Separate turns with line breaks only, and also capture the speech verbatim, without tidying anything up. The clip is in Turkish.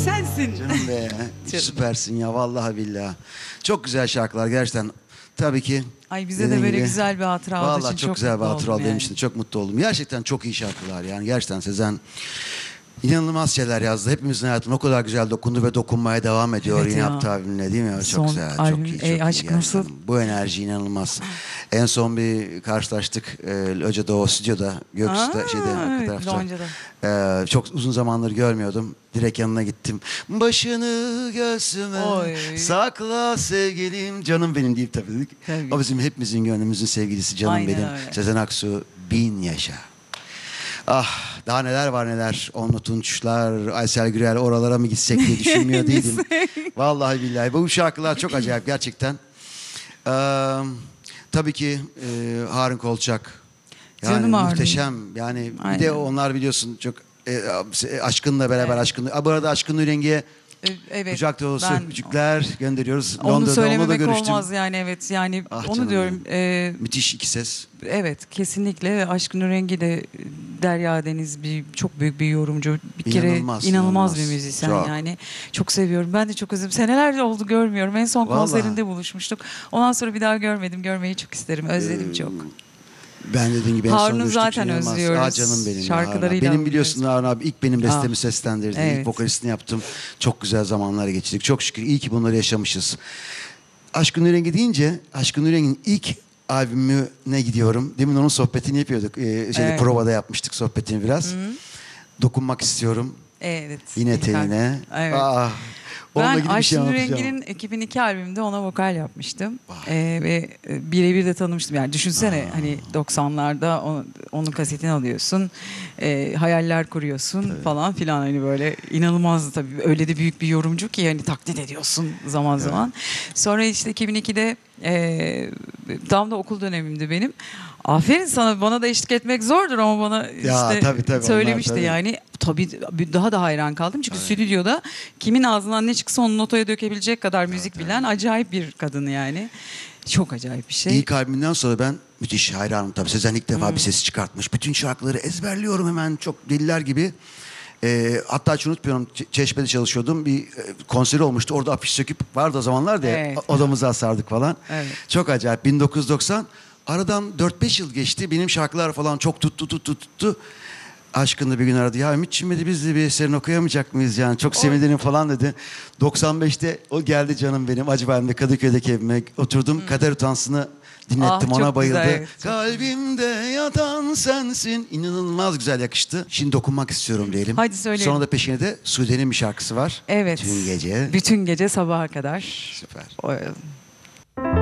sensin.
Canım be.
Canım.
Süpersin ya vallahi billahi. Çok güzel şarkılar gerçekten. Tabii ki.
Ay bize de
dediğin
böyle
gibi,
güzel bir hatıra olduğu
vallahi
için
çok,
çok
güzel bir
mutlu
hatıra
oldum
oldu benim
yani.
için de çok mutlu oldum. Gerçekten çok iyi şarkılar yani. Gerçekten Sezen inanılmaz şeyler yazdı. Hepimizin hayatına o kadar güzel dokundu ve dokunmaya devam ediyor.
Evet
Yine
ya.
yaptığı albümle değil mi? Çok
Son
güzel,
albüm,
çok iyi, çok
Ey
iyi.
Aşk
gerçekten.
nasıl?
Bu enerji inanılmaz. En son bir karşılaştık. E, Hoca'da o stüdyoda, Göksu'da,
Aa,
şeyde arka
evet,
tarafta.
Lonca'da.
Ee, çok uzun zamandır görmüyordum. Direkt yanına gittim. Başını göğsüme
Oy.
sakla sevgilim. Canım benim deyip tabii dedik.
Tabii.
O bizim hepimizin gönlümüzün sevgilisi canım
Aynen
benim.
öyle.
Sezen Aksu bin yaşa. Ah daha neler var neler. Onlu Tunçlar, Aysel Gürel oralara mı gitsek diye düşünmüyor değilim. Vallahi billahi. Bu şarkılar çok acayip gerçekten. Ee, tabii ki e, Harun Kolçak. Yani
Canım Harun.
muhteşem. Yani bir
Aynen.
de onlar biliyorsun çok e, aşkınla beraber
Evet.
aşkınla. Aa, bu arada Aşkın Nürengi'ye
E, Evet.
kucak dolusu
ben-
öpücükler gönderiyoruz.
Onu
Londra'da onunla da
söylememek
görüştüm.
olmaz yani, evet yani
Ah
onu
canım
diyorum. e,
Müthiş iki ses.
evet kesinlikle Aşkın Rengi de Derya Deniz bir çok büyük bir yorumcu. Bir kere
İnanılmaz,
inanılmaz,
inanılmaz.
bir müzisyen
Çok.
yani. Çok seviyorum. Ben de çok özledim. Seneler oldu görmüyorum. En son
Vallahi.
konserinde buluşmuştuk. Ondan sonra bir daha görmedim. Görmeyi çok isterim. Özledim
Ee,
çok.
Ben dediğim gibi en son
Harun'u
görüştük.
zaten
inanılmaz.
özlüyoruz.
Ah canım benim. ya,
Şarkılarıyla
Harun abi. Benim biliyorsun Harun abi ilk benim bestemi
Ah,
seslendirdi.
evet.
İlk vokalistini yaptım. Çok güzel zamanlar geçirdik. Çok şükür iyi ki bunları yaşamışız. Aşkın Nürengi deyince Aşkın Nürengi'nin ilk albümüne gidiyorum. Demin onun sohbetini yapıyorduk. Ee, şeyde,
Evet.
provada yapmıştık sohbetini biraz. Dokunmak istiyorum.
Evet.
Yine
İlk
tenine.
albüm. Evet.
Ah, onunla
Ben
ilgili bir şey
Ayşenur
anlatacağım.
Rengi'nin iki bin iki albümünde ona vokal yapmıştım.
Vay.
Ee, ve e, birebir de tanımıştım. Yani düşünsene hani doksanlarda o- onun kasetini alıyorsun. e, hayaller kuruyorsun falan filan, hani böyle inanılmazdı tabii. Öyle de büyük bir yorumcu ki hani taklit ediyorsun zaman zaman. Sonra işte iki bin ikide e, tam da okul dönemimdi benim. Aferin sana, bana da eşlik etmek zordur ama bana
Ya,
işte
tabii, tabii,
söylemişti
onlar tabii.
yani. Tabii daha da hayran kaldım. Çünkü stüdyoda kimin ağzından ne çıksa onu notaya dökebilecek kadar müzik bilen acayip bir kadın yani. Çok acayip bir şey.
İlk albümünden sonra ben müthiş hayranım tabii. Sezen ilk defa bir ses çıkartmış. Bütün şarkıları ezberliyorum hemen çok deliler gibi. Ee, hatta hiç unutmuyorum, Ç- Çeşme'de çalışıyordum. Bir e, konseri olmuştu. Orada afiş söküp vardı o zamanlar da
Evet.
odamıza asardık falan.
Evet.
Çok acayip. bin dokuz yüz doksan aradan dört beş yıl geçti. Benim şarkılar falan çok tuttu tuttu tuttu. Aşkın'da bir gün aradı. Ya Ümit'ciğim dedi, biz de bir eserini okuyamayacak mıyız yani? Çok sevinirim falan dedi. doksan beşte o geldi canım benim. Acıbadem'de Kadıköy'deki evime oturdum. Kader Utansın'ı dinlettim.
Ah, çok
ona bayıldı.
güzel, evet, çok
Kalbimde yatan sensin. İnanılmaz güzel yakıştı. Şimdi dokunmak istiyorum diyelim.
Hadi söyleyelim.
Sonra da peşine de Sude'nin bir şarkısı var.
Evet.
Tüm gece.
Bütün gece sabaha kadar.
Süper.
O-